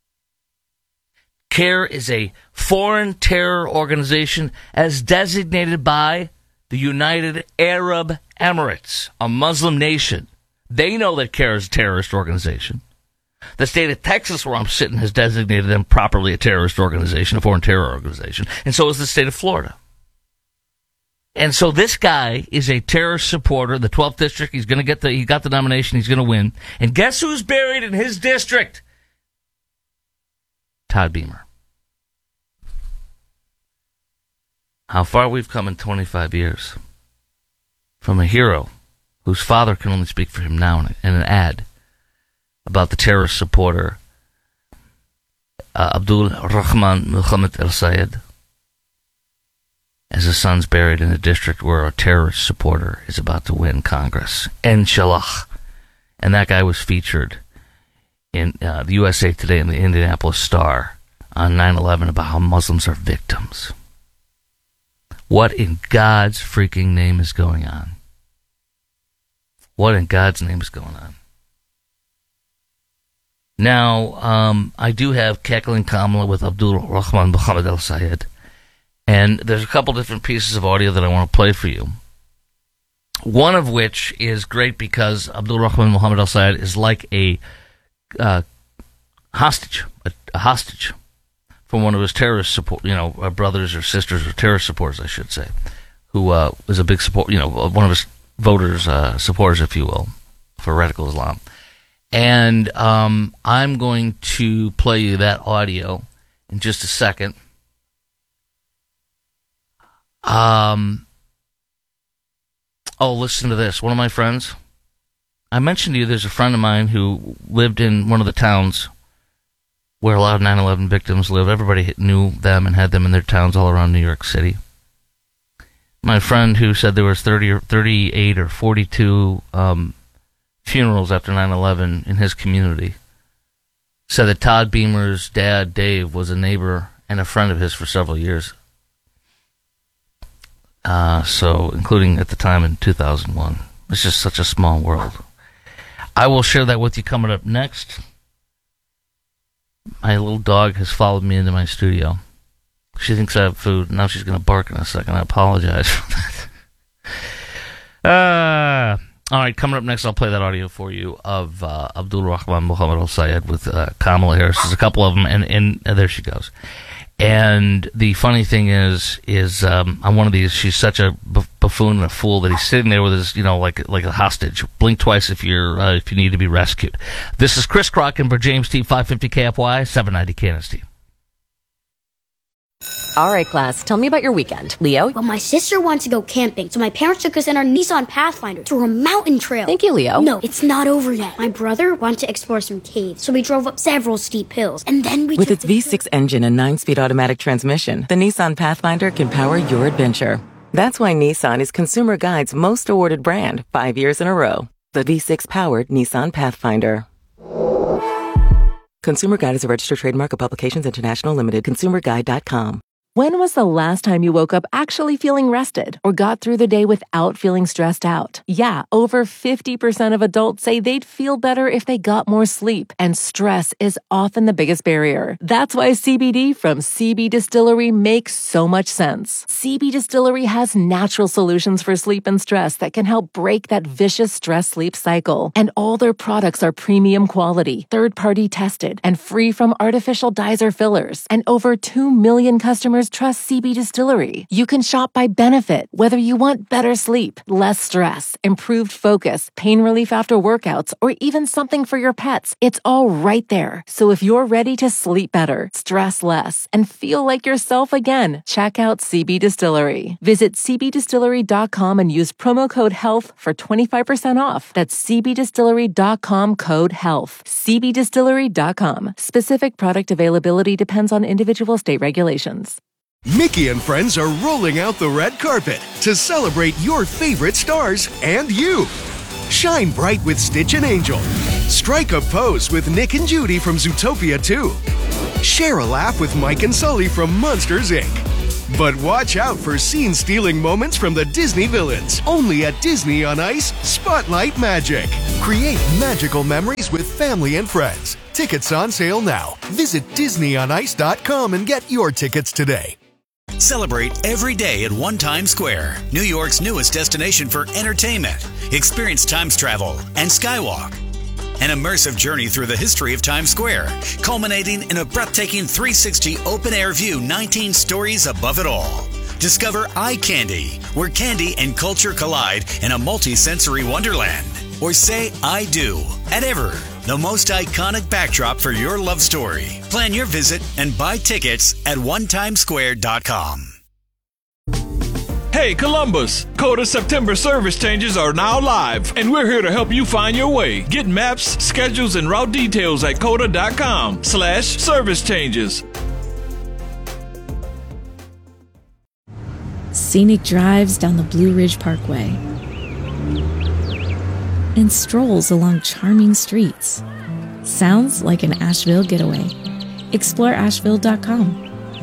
[SPEAKER 17] CARE is a foreign terror organization as designated by the United Arab Emirates, a Muslim nation. They know that CARE is a terrorist organization. The state of Texas, where I'm sitting, has designated them properly a terrorist organization, a foreign terror organization, and so is the state of Florida. And so this guy is a terrorist supporter. The twelfth district, he's going to get the, he got the nomination, he's going to win. And guess who's buried in his district? Todd Beamer. How far we've come in twenty-five years. From a hero whose father can only speak for him now in an ad about the terrorist supporter uh, Abdul Rahman Muhammad El Sayed, as his son's buried in a district where a terrorist supporter is about to win Congress. Inshallah. And that guy was featured in uh, the U S A Today and the Indianapolis Star on nine eleven about how Muslims are victims. What in God's freaking name is going on? What in God's name is going on? Now, um, I do have Cackling Kamala with Abdul Rahman Muhammad El Sayed. And there's a couple different pieces of audio that I want to play for you. One of which is great because Abdul Rahman Muhammad El Sayed is like a uh, hostage, a, a hostage from one of his terrorist support, you know, uh, brothers or sisters or terrorist supporters, I should say, who uh, was a big support, you know, one of his voters, uh, supporters, if you will, for radical Islam. And um, I'm going to play you that audio in just a second. Um. Oh, listen to this. One of my friends, I mentioned to you there's a friend of mine who lived in one of the towns where a lot of nine eleven victims live. Everybody knew them and had them in their towns all around New York City. My friend who said there was thirty or thirty-eight or forty-two um, funerals after nine eleven in his community said that Todd Beamer's dad, Dave, was a neighbor and a friend of his for several years. Uh, so, including at the time in two thousand one. It's just such a small world. I will share that with you coming up next. My little dog has followed me into my studio. She thinks I have food. Now she's going to bark in a second. I apologize for that. Uh, all right, coming up next, I'll play that audio for you of uh, Abdul Rahman Muhammad El Sayed with uh, Kamala Harris. There's a couple of them, and, and uh, there she goes. And the funny thing is, is um, on one of these, she's such a buffoon and a fool that he's sitting there with his, you know, like like a hostage. Blink twice if you're uh, if you need to be rescued. This is Chris Crocken for James T. five fifty K F Y, seven ninety K N S T.
[SPEAKER 21] All right, class, tell me about your weekend. Leo?
[SPEAKER 3] Well, my sister wants to go camping, so my parents took us in our Nissan Pathfinder to a mountain trail.
[SPEAKER 21] Thank you, Leo.
[SPEAKER 3] No, it's not over yet. My brother wanted to explore some caves, so we drove up several steep hills, and then we
[SPEAKER 10] With
[SPEAKER 3] took
[SPEAKER 10] its
[SPEAKER 3] the
[SPEAKER 10] V six engine and nine-speed automatic transmission, the Nissan Pathfinder can power your adventure. That's why Nissan is Consumer Guide's most awarded brand five years in a row. The V six-powered Nissan Pathfinder. Consumer Guide is a registered trademark of Publications International Limited. consumer guide dot com.
[SPEAKER 21] When was the last time you woke up actually feeling rested or got through the day without feeling stressed out? Yeah, over fifty percent of adults say they'd feel better if they got more sleep, and stress is often the biggest barrier. That's why C B D from C B Distillery makes so much sense. C B Distillery has natural solutions for sleep and stress that can help break that vicious stress-sleep cycle. And all their products are premium quality, third-party tested, and free from artificial dyes or fillers. And over two million customers customers trust C B Distillery. You can shop by benefit, whether you want better sleep, less stress, improved focus, pain relief after workouts, or even something for your pets. It's all right there. So if you're ready to sleep better, stress less, and feel like yourself again, check out C B Distillery. Visit c b distillery dot com and use promo code HEALTH for twenty-five percent off. That's c b distillery dot com code HEALTH. c b distillery dot com. Specific product availability depends on individual state regulations.
[SPEAKER 2] Mickey and friends are rolling out the red carpet to celebrate your favorite stars and you. Shine bright with Stitch and Angel. Strike a pose with Nick and Judy from Zootopia two. Share a laugh with Mike and Sully from Monsters, Incorporated. But watch out for scene-stealing moments from the Disney villains. Only at Disney on Ice Spotlight Magic. Create magical memories with family and friends. Tickets on sale now. Visit disney on ice dot com and get your tickets today.
[SPEAKER 27] Celebrate every day at One Times Square, New York's newest destination for entertainment. Experience Times travel and Skywalk. An immersive journey through the history of Times Square, culminating in a breathtaking three sixty open-air view, nineteen stories above it all. Discover Eye Candy, where candy and culture collide in a multi-sensory wonderland. Or say I do at Ever, the most iconic backdrop for your love story. Plan your visit and buy tickets at one times square dot com.
[SPEAKER 14] Hey Columbus, Coda September service changes are now live, and we're here to help you find your way. Get maps, schedules, and route details at coda dot com slash service changes.
[SPEAKER 16] Scenic drives down the Blue Ridge Parkway and strolls along charming streets. Sounds like an Asheville getaway. Explore asheville dot com.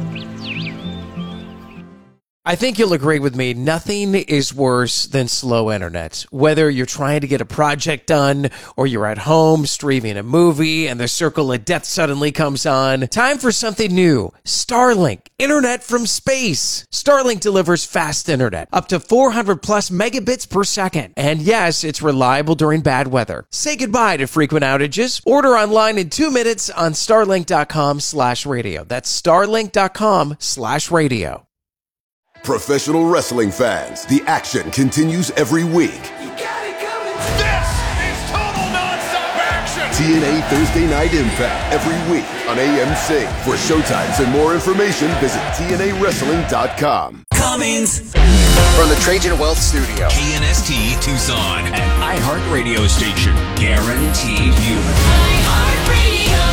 [SPEAKER 20] I think you'll agree with me, nothing is worse than slow internet. Whether you're trying to get a project done or you're at home streaming a movie and the circle of death suddenly comes on, time for something new. Starlink, internet from space. Starlink delivers fast internet, up to four hundred plus megabits per second. And yes, it's reliable during bad weather. Say goodbye to frequent outages. Order online in two minutes on starlink dot com slash radio. That's starlink dot com slash radio.
[SPEAKER 4] Professional wrestling fans, the action continues every week.
[SPEAKER 5] This is total nonstop action!
[SPEAKER 4] T N A Thursday Night Impact every week on A M C. For showtimes and more information, visit T N A wrestling dot com.
[SPEAKER 27] Cummins!
[SPEAKER 22] From the Trajan Wealth Studio.
[SPEAKER 27] K N S T Tucson.
[SPEAKER 22] An iHeart radio station. Guaranteed human. iHeartRadio.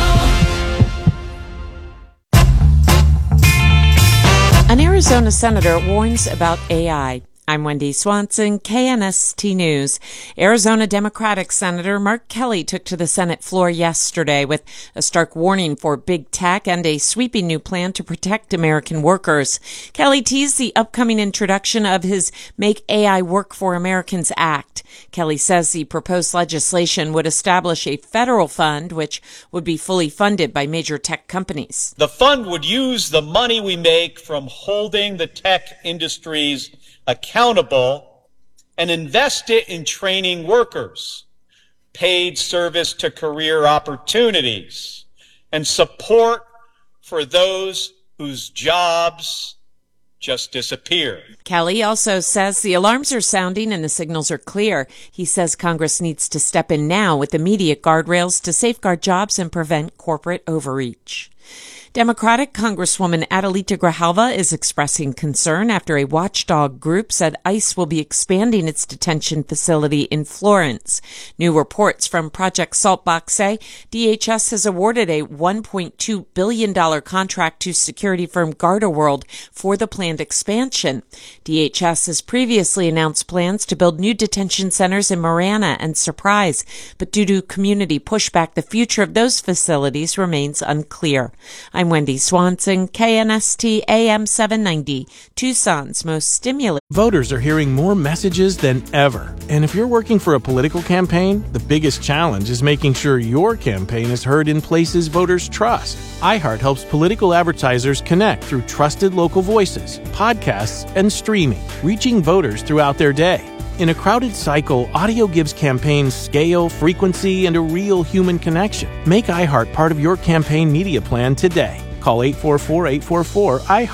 [SPEAKER 25] An Arizona senator warns about A I. I'm Wendy Swanson, K N S T News. Arizona Democratic Senator Mark Kelly took to the Senate floor yesterday with a stark warning for big tech and a sweeping new plan to protect American workers. Kelly teased the upcoming introduction of his Make A I Work for Americans Act. Kelly says the proposed legislation would establish a federal fund which would be fully funded by major tech companies.
[SPEAKER 26] The fund would use the money we make from holding the tech industries accountable and invest it in training workers, paid service to career opportunities, and support for those whose jobs just disappear.
[SPEAKER 25] Kelly also says the alarms are sounding and the signals are clear. He says Congress needs to step in now with immediate guardrails to safeguard jobs and prevent corporate overreach. Democratic Congresswoman Adelita Grijalva is expressing concern after a watchdog group said ICE will be expanding its detention facility in Florence. New reports from Project Saltbox say D H S has awarded a one point two billion dollars contract to security firm GardaWorld for the planned expansion. D H S has previously announced plans to build new detention centers in Marana and Surprise, but due to community pushback, the future of those facilities remains unclear. I'm Wendy Swanson, K N S T A M seven ninety, Tucson's most stimulating.
[SPEAKER 28] Voters are hearing more messages than ever. And if you're working for a political campaign, the biggest challenge is making sure your campaign is heard in places voters trust. iHeart helps political advertisers connect through trusted local voices, podcasts, and streaming, reaching voters throughout their day. In a crowded cycle, audio gives campaigns scale, frequency, and a real human connection. Make iHeart part of your campaign media plan today. Call eight four four, eight four four, I heart.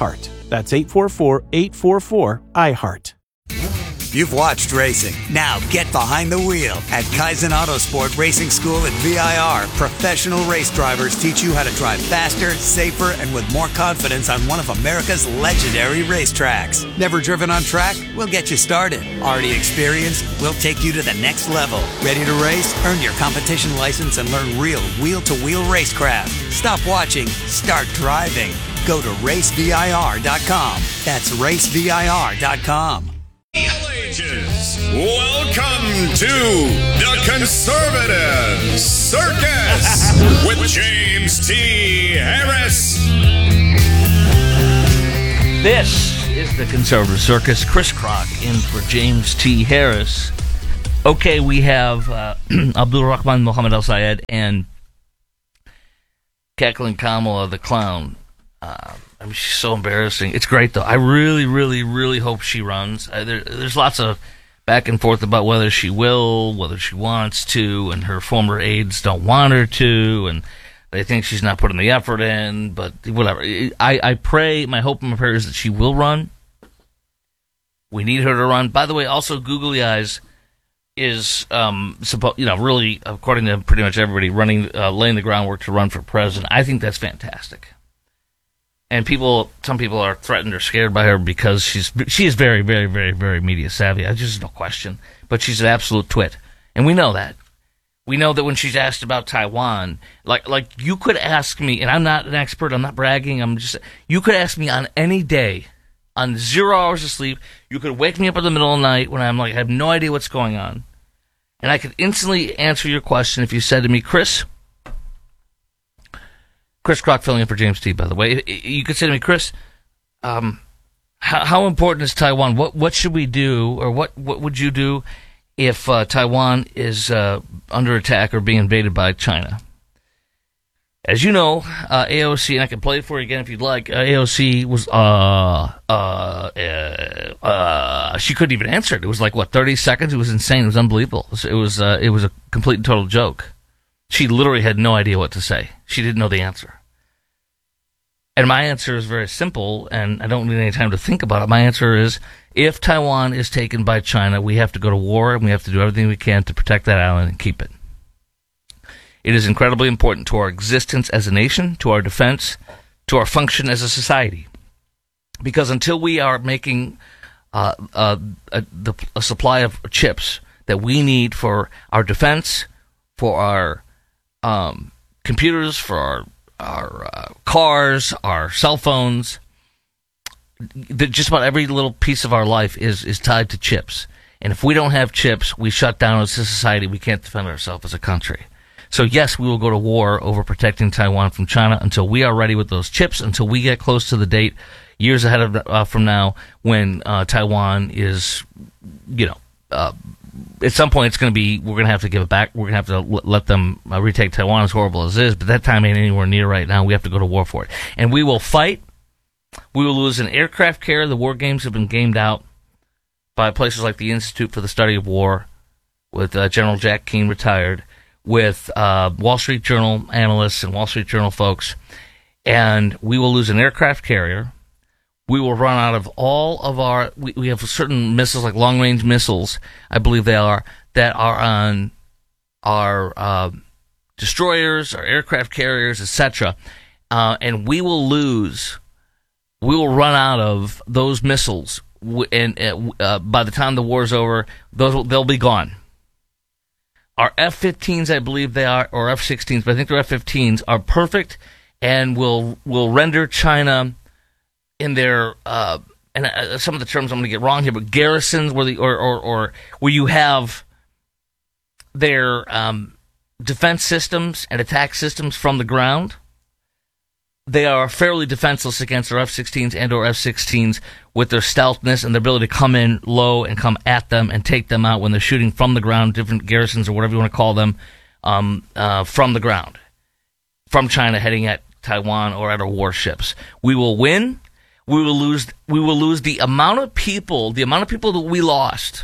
[SPEAKER 28] That's eight four four, eight four four, I heart.
[SPEAKER 6] You've watched racing. Now get behind the wheel. At Kaizen Autosport Racing School at V I R, professional race drivers teach you how to drive faster, safer, and with more confidence on one of America's legendary racetracks. Never driven on track? We'll get you started. Already experienced? We'll take you to the next level. Ready to race? Earn your competition license and learn real wheel-to-wheel racecraft. Stop watching. Start driving. Go to race V I R dot com. That's race V I R dot com.
[SPEAKER 5] Welcome to the Conservative Circus with James T. Harris.
[SPEAKER 17] This is the Conservative Circus. Chris Crock in for James T. Harris. Okay, we have uh, Abdul Rahman Mohammed Al Sayed and Cackling Kamala the Clown. Uh, I mean, she's so embarrassing. It's great, though. I really, really, really hope she runs. Uh, there, there's lots of back and forth about whether she will, whether she wants to, and her former aides don't want her to, and they think she's not putting the effort in, but whatever. I, I pray, my hope and my prayer is that she will run. We need her to run. By the way, also, Googly Eyes is, um, suppo- you know, really, according to pretty much everybody, running, uh, laying the groundwork to run for president. I think that's fantastic. And people, some people are threatened or scared by her because she's she is very, very, very, very media savvy. I just no question. But she's an absolute twit, and we know that. We know that when she's asked about Taiwan, like like you could ask me, and I'm not an expert. I'm not bragging. I'm just you could ask me on any day, on zero hours of sleep. You could wake me up in the middle of the night when I'm like I have no idea what's going on, and I could instantly answer your question if you said to me, Chris. Chris Crock filling in for James T, by the way. You could say to me, Chris, um, how, how important is Taiwan? What what should we do, or what, what would you do if uh, Taiwan is uh, under attack or being invaded by China? As you know, uh, A O C, and I can play it for you again if you'd like, uh, A O C was, uh, uh, uh, uh, she couldn't even answer it. It was like, what, thirty seconds? It was insane. It was unbelievable. It was, uh, it was a complete and total joke. She literally had no idea what to say. She didn't know the answer. And my answer is very simple, and I don't need any time to think about it. My answer is, if Taiwan is taken by China, we have to go to war, and we have to do everything we can to protect that island and keep it. It is incredibly important to our existence as a nation, to our defense, to our function as a society. Because until we are making uh, uh, a, the, a supply of chips that we need for our defense, for our um, computers, for our our uh, cars, our cell phones, the, just about every little piece of our life is, is tied to chips. And if we don't have chips, we shut down as a society. We can't defend ourselves as a country. So yes, we will go to war over protecting Taiwan from China until we are ready with those chips, until we get close to the date years ahead of uh, from now when uh, Taiwan is, you know, uh, at some point, it's going to be, we're going to have to give it back. We're going to have to l- let them uh, retake Taiwan, as horrible as it is, but that time ain't anywhere near right now. We have to go to war for it. And we will fight. We will lose an aircraft carrier. The war games have been gamed out by places like the Institute for the Study of War, with uh, General Jack Keane retired, with uh, Wall Street Journal analysts and Wall Street Journal folks. And we will lose an aircraft carrier. We will run out of all of our, we, we have certain missiles, like long-range missiles, I believe they are, that are on our uh, destroyers, our aircraft carriers, et cetera. Uh, and we will lose, we will run out of those missiles, and uh, by the time the war's over, those will, they'll be gone. Our F fifteens, I believe they are, or F sixteens, but I think they're F fifteens, are perfect and will will render China in their, uh, and uh, some of the terms I'm going to get wrong here, but garrisons, where the, or, or, or where you have their um, defense systems and attack systems from the ground, they are fairly defenseless against their F sixteens and or F sixteens with their stealthness and their ability to come in low and come at them and take them out when they're shooting from the ground, different garrisons or whatever you want to call them, um, uh, from the ground, from China heading at Taiwan or at our warships. We will win. We will lose. We will lose the amount of people, the amount of people that we lost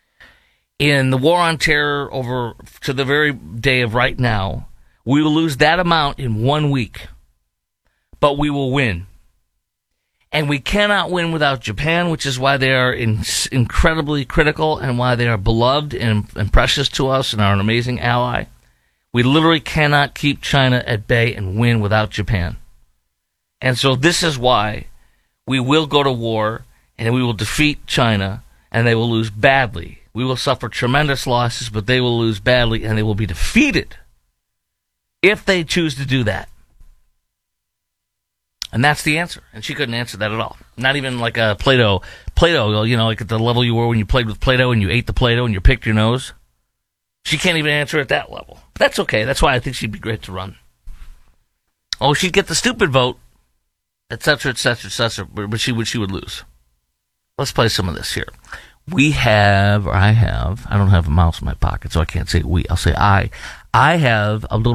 [SPEAKER 17] in the war on terror over to the very day of right now. We will lose that amount in one week, but we will win. And we cannot win without Japan, which is why they are in, incredibly critical and why they are beloved and, and precious to us and are an amazing ally. We literally cannot keep China at bay and win without Japan. And so this is why we will go to war and we will defeat China, and they will lose badly. We will suffer tremendous losses, but they will lose badly and they will be defeated if they choose to do that. And that's the answer. And she couldn't answer that at all. Not even like a Play-Doh. Play-Doh, you know, like at the level you were when you played with Play-Doh and you ate the Play-Doh and you picked your nose. She can't even answer at that level. But that's okay. That's why I think she'd be great to run. Oh, she'd get the stupid vote, et cetera, et cetera, et cetera, but she would, she would lose. Let's play some of this here. We have, or I have, I don't have a mouse in my pocket, so I can't say we. I'll say I. I have a little